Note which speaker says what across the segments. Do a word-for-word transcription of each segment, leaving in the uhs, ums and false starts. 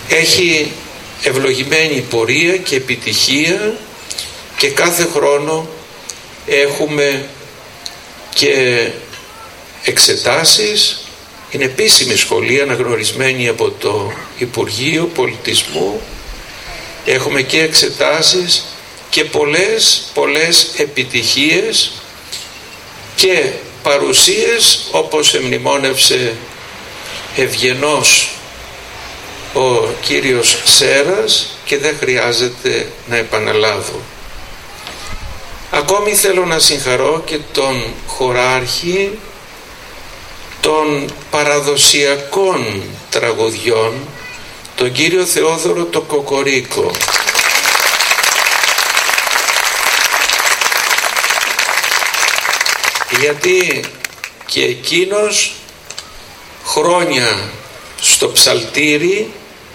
Speaker 1: έχει ευλογημένη πορεία και επιτυχία και κάθε χρόνο έχουμε και εξετάσεις. Είναι επίσημη σχολή αναγνωρισμένη από το Υπουργείο Πολιτισμού. Έχουμε και εξετάσεις και πολλές πολλές επιτυχίες και παρουσίες, όπως εμνημόνευσε ευγενώς ο κύριος Σέρας και δεν χρειάζεται να επαναλάβω. Ακόμη θέλω να συγχαρώ και τον χωράρχη των παραδοσιακών τραγουδιών, τον κύριο Θεόδωρο το Κοκορίκο, γιατί και εκείνος χρόνια στο ψαλτήρι,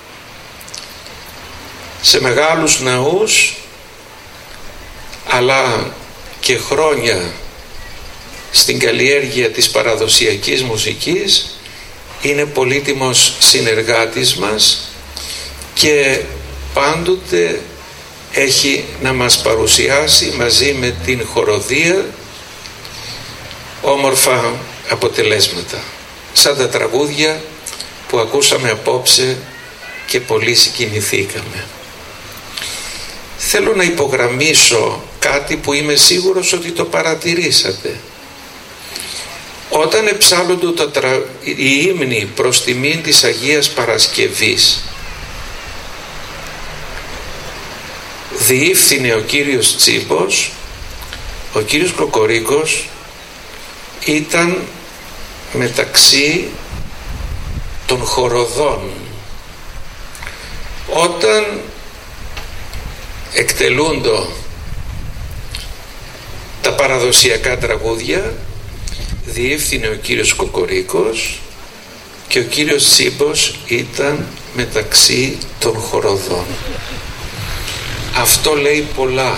Speaker 1: σε μεγάλους ναούς, αλλά και χρόνια στην καλλιέργεια της παραδοσιακής μουσικής, είναι πολύτιμος συνεργάτης μας και πάντοτε έχει να μας παρουσιάσει μαζί με την χοροδία όμορφα αποτελέσματα, σαν τα τραγούδια που ακούσαμε απόψε και πολύ συγκινηθήκαμε. Θέλω να υπογραμμίσω κάτι που είμαι σίγουρος ότι το παρατηρήσατε. Όταν εψάλλονται τα τρα... οι ύμνοι προς τιμήν της Αγίας Παρασκευής, διεύθυνε ο κύριος Τσίπος, ο κύριος Κοκορίκος ήταν μεταξύ των χοροδών. Όταν εκτελούντο τα παραδοσιακά τραγούδια, διεύθυνε ο κύριος Κοκορίκος και ο κύριος Τσίπος ήταν μεταξύ των χοροδών. Αυτό λέει πολλά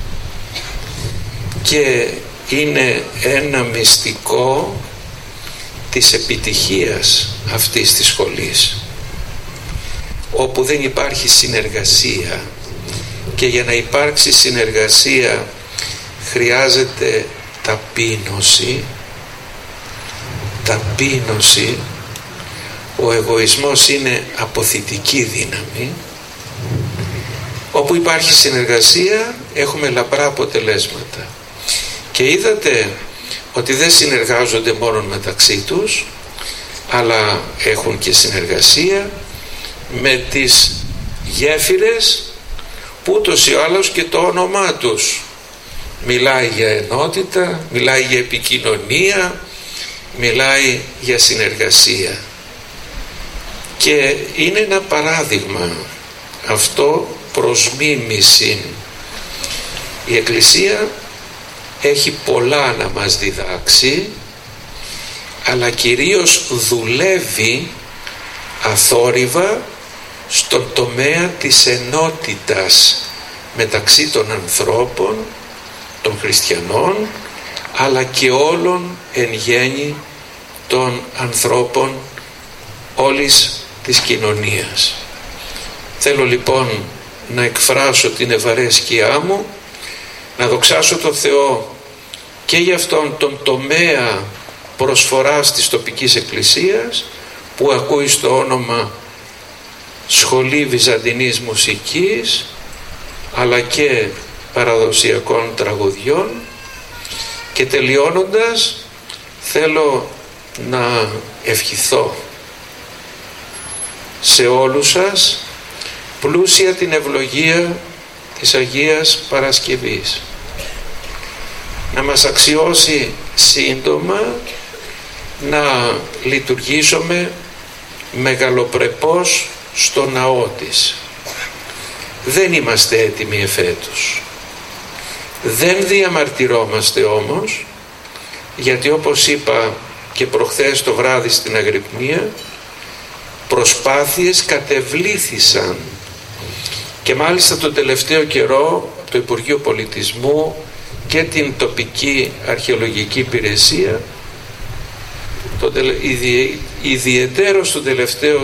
Speaker 1: και είναι ένα μυστικό της επιτυχίας αυτής της σχολής, όπου δεν υπάρχει συνεργασία, και για να υπάρξει συνεργασία χρειάζεται ταπείνωση. Ταπείνωση. Ο εγωισμός είναι αποθητική δύναμη. Όπου υπάρχει συνεργασία έχουμε λαμπρά αποτελέσματα. Και είδατε ότι δεν συνεργάζονται μόνο μεταξύ τους, αλλά έχουν και συνεργασία με τις γέφυρες που ούτως ή άλλως και το όνομά τους μιλάει για ενότητα, μιλάει για επικοινωνία, μιλάει για συνεργασία. Και είναι ένα παράδειγμα αυτό προς μίμηση. Η Εκκλησία έχει πολλά να μας διδάξει, αλλά κυρίως δουλεύει αθόρυβα στον τομέα της ενότητας μεταξύ των ανθρώπων, των χριστιανών, αλλά και όλων εν γέννη των ανθρώπων όλης της κοινωνίας. Θέλω λοιπόν να εκφράσω την ευαρέσκειά μου, να δοξάσω τον Θεό και για αυτόν τον τομέα προσφοράς της τοπικής εκκλησίας που ακούει στο όνομα Σχολή Βυζαντινής Μουσικής, αλλά και παραδοσιακών τραγουδιών. Και τελειώνοντας θέλω να ευχηθώ σε όλους σας πλούσια την ευλογία της Αγίας Παρασκευής, να μας αξιώσει σύντομα να λειτουργήσουμε μεγαλοπρεπώς στο ναό της. Δεν είμαστε έτοιμοι εφέτος. Δεν διαμαρτυρόμαστε όμως, γιατί όπως είπα και προχθές το βράδυ στην Αγρυπνία, προσπάθειες κατεβλήθησαν και μάλιστα τον τελευταίο καιρό το Υπουργείο Πολιτισμού και την τοπική αρχαιολογική υπηρεσία, το, ιδιαιτέρως τον τελευταίο